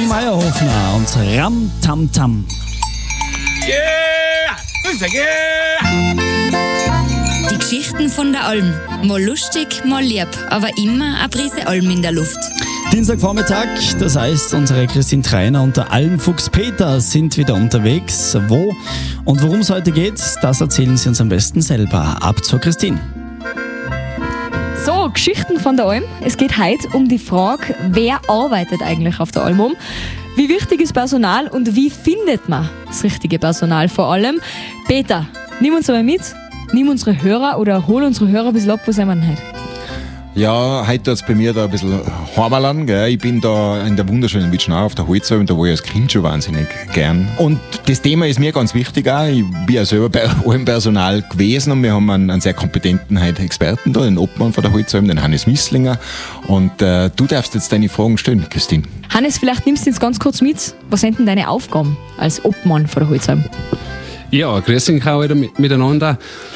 Meyerhofner und Ram Tam Tam. Yeah! Die Geschichten von der Alm. Mal lustig, mal lieb, aber immer eine Prise Alm in der Luft. Dienstagvormittag, das heißt, unsere Christine Treiner und der Almfuchs Peter sind wieder unterwegs. Wo und worum es heute geht, das erzählen sie uns am besten selber. Ab zur Christine. So, Geschichten von der Alm. Es geht heute um die Frage, wer arbeitet eigentlich auf der Alm um? Wie wichtig ist Personal und wie findet man das richtige Personal vor allem? Peter, nimm uns einmal mit, nimm unsere Hörer oder hol unsere Hörer ein bisschen ab, wo sind wir denn heute? Ja, heute tut es bei mir da ein bisschen Heimaland, gell. Ich bin da in der wunderschönen Witschnau auf der Holzalm, da war ich als Kind schon wahnsinnig gern. Und das Thema ist mir ganz wichtig auch. Ich bin ja selber bei Almpersonal gewesen und wir haben einen sehr kompetenten Experten da, den Obmann von der Holzalm, den Hannes Misslinger. Und du darfst jetzt deine Fragen stellen, Christine. Hannes, vielleicht nimmst du uns ganz kurz mit. Was sind denn deine Aufgaben als Obmann von der Holzalm? Ja, grüß euch auch wieder miteinander.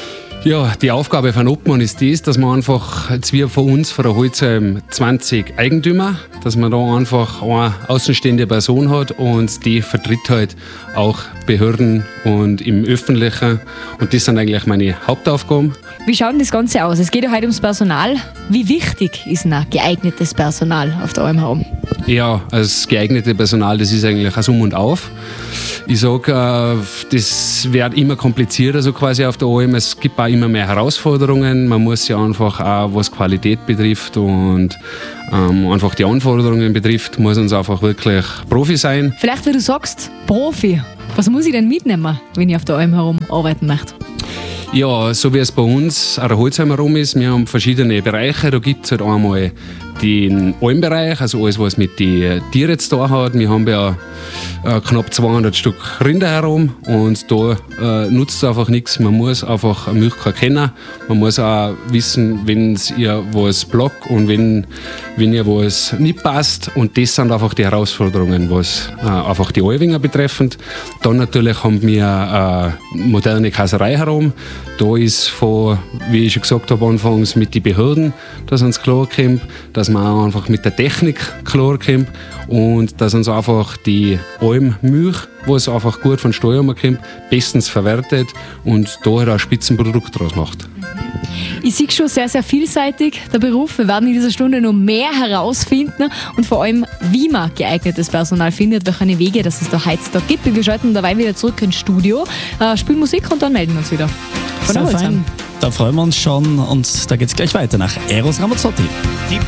Ja, die Aufgabe von Obmann ist das, dass man einfach, jetzt wir von uns, von der Holzalm 20 Eigentümer, dass man da einfach eine außenstehende Person hat und die vertritt halt auch Behörden und im Öffentlichen. Und das sind eigentlich meine Hauptaufgaben. Wie schaut denn das Ganze aus? Es geht ja heute ums Personal. Wie wichtig ist ein geeignetes Personal auf der Alm herum? Ja, das geeignete Personal, das ist eigentlich ein Um und Auf. Ich sage, das wird immer komplizierter so quasi auf der Alm. Es gibt auch immer mehr Herausforderungen. Man muss ja einfach auch, was Qualität betrifft und einfach die Anforderungen betrifft, muss uns einfach wirklich Profi sein. Vielleicht, wie du sagst, Profi. Was muss ich denn mitnehmen, wenn ich auf der Alm herum arbeiten möchte? Ja, so wie es bei uns an der Holzalm herum ist, wir haben verschiedene Bereiche. Da gibt es halt einmal den Almbereich, also alles, was mit den Tieren zu tun hat. Wir haben ja knapp 200 Stück Rinder herum und da nutzt es einfach nichts. Man muss einfach eine Milchkuh kennen. Man muss auch wissen, wenn ihr was blockt und wenn ihr was nicht passt. Und das sind einfach die Herausforderungen, was einfach die Alwinger betreffend. Dann natürlich haben wir eine moderne Käserei herum. Da ist von, wie ich schon gesagt habe, anfangs mit den Behörden, dass uns klar kommt, dass man auch einfach mit der Technik klar kommt und dass uns einfach die Almmilch, was einfach gut von Steuern kommt, bestens verwertet und da halt auch ein Spitzenprodukt draus macht. Ich sehe schon sehr, sehr vielseitig, der Beruf. Wir werden in dieser Stunde noch mehr herausfinden und vor allem, wie man geeignetes Personal findet, welche Wege dass es da heutzutage gibt. Wir schalten dabei wieder zurück ins Studio, spielen Musik und dann melden wir uns wieder. Sehr fein. Da freuen wir uns schon und da geht es gleich weiter nach Eros Ramazzotti.